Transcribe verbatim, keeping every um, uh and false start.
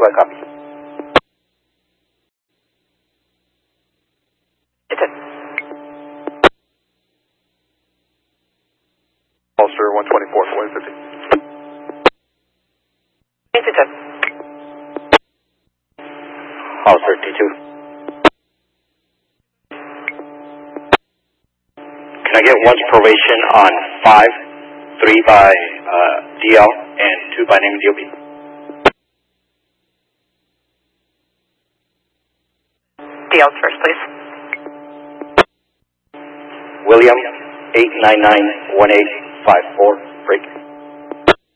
West, copy. It's a Ulster one twenty-four, one fifty. It's a ten. Ulster T two. Can I get one's probation on five, three by uh, D L, and two by name D O B? D L first, please. William, eight nine nine one eight five four.